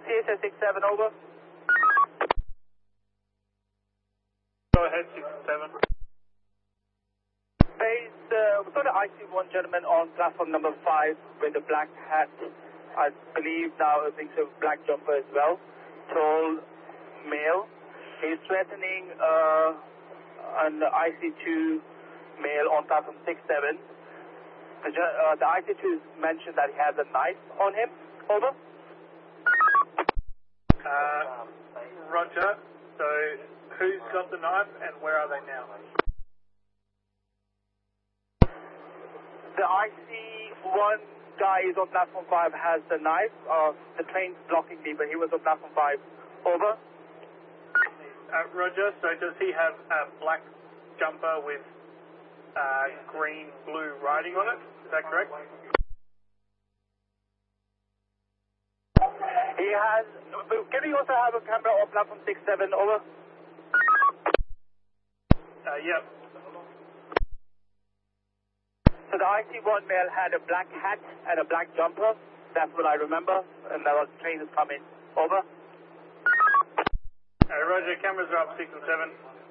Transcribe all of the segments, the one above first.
CHS 67, over. Go ahead, 67. Base, we've got an IC1 gentleman on platform number 5 with a black hat. I believe now it thinks a black jumper as well. Tall male. He's threatening an IC2 male on platform 67. The IC2 mentioned that he has a knife on him. Over. Roger. So, who's got the knife and where are they now? The IC1 guy is on platform 5 has the knife. The train's blocking me, but he was on platform 5. Over. Roger. So, does he have a black jumper with green, blue writing on it? Is that correct? He has. Can we also have a camera on platform 67? Over. Yep. So the IC1 male had a black hat and a black jumper. That's what I remember. And the train is coming. Over. Roger. Cameras are up 6 and 7.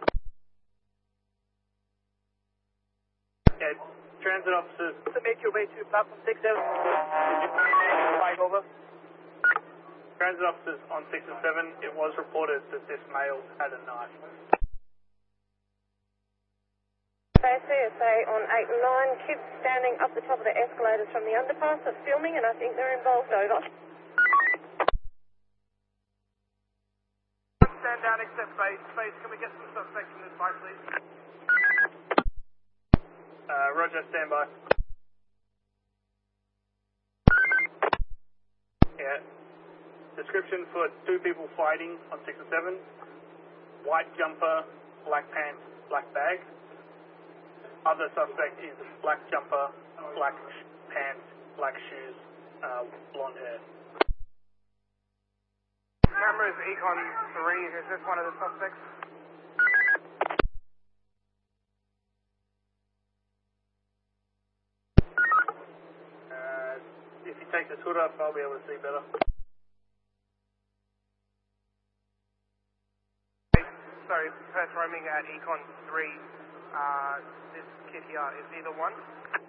Yeah. Transit officers. To make your way to platform 67. Right, over. Transit officers on 6 and 7. It was reported that this male had a knife. CSA on 8 and 9, kids standing up the top of the escalators from the underpass are filming and I think they're involved. Over. Stand down except base. Base, can we get some suspects in this fight, please? Roger, stand by. Yeah. Description for 2 people fighting on 6 and 7. White jumper, black pants, black bag. Other suspect is black jumper, black pants, black shoes, blonde hair. Camera is Econ 3. Is this one of the suspects? If you take this hood off, I'll be able to see better. Sorry, first roaming at Econ 3. This kid here, is he the one?